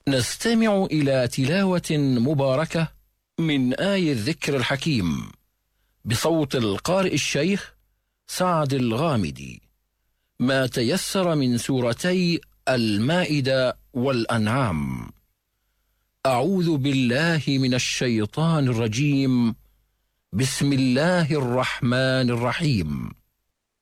نستمع إلى تلاوة مباركة من آي الذكر الحكيم بصوت القارئ الشيخ سعد الغامدي، ما تيسر من سورتي المائدة والأنعام. أعوذ بالله من الشيطان الرجيم. بسم الله الرحمن الرحيم.